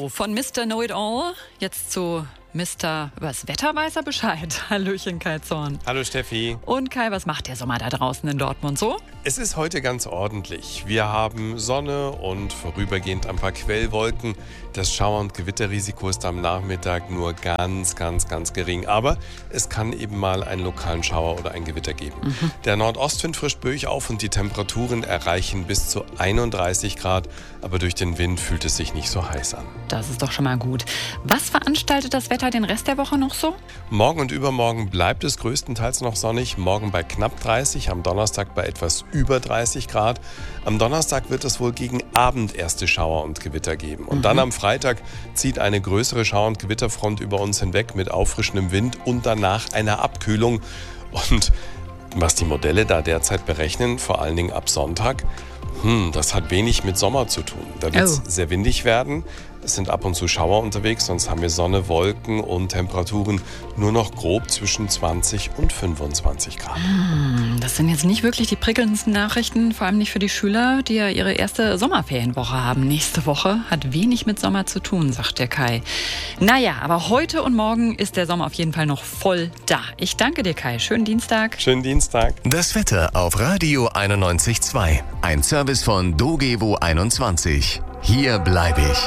So, von Mr. Know-it-all jetzt zu Mr. Übers Wetter weiß er Bescheid. Hallöchen, Kai Zorn. Hallo Steffi. Und Kai, was macht der Sommer da draußen in Dortmund so? Es ist heute ganz ordentlich. Wir haben Sonne und vorübergehend ein paar Quellwolken. Das Schauer- und Gewitterrisiko ist am Nachmittag nur ganz gering. Aber es kann eben mal einen lokalen Schauer oder ein Gewitter geben. Der Nordostwind frischt böig auf und die Temperaturen erreichen bis zu 31 Grad. Aber durch den Wind fühlt es sich nicht so heiß an. Das ist doch schon mal gut. Was veranstaltet das Wetter den Rest der Woche noch so? Morgen und übermorgen bleibt es größtenteils noch sonnig. Morgen bei knapp 30, am Donnerstag bei etwas über 30 Grad. Am Donnerstag wird es wohl gegen Abend erste Schauer und Gewitter geben. Und dann am Freitag zieht eine größere Schauer- und Gewitterfront über uns hinweg mit auffrischendem Wind und danach einer Abkühlung. Und was die Modelle da derzeit berechnen, vor allen Dingen ab Sonntag, das hat wenig mit Sommer zu tun. Da wird es sehr windig werden. Es sind ab und zu Schauer unterwegs, sonst haben wir Sonne, Wolken und Temperaturen nur noch grob zwischen 20 und 25 Grad. Das sind jetzt nicht wirklich die prickelndsten Nachrichten, vor allem nicht für die Schüler, die ja ihre erste Sommerferienwoche haben. Nächste Woche hat wenig mit Sommer zu tun, sagt der Kai. Naja, aber heute und morgen ist der Sommer auf jeden Fall noch voll da. Ich danke dir, Kai. Schönen Dienstag. Schönen Dienstag. Das Wetter auf Radio 91.2. Ein Service von Dogevo 21. Hier bleibe ich.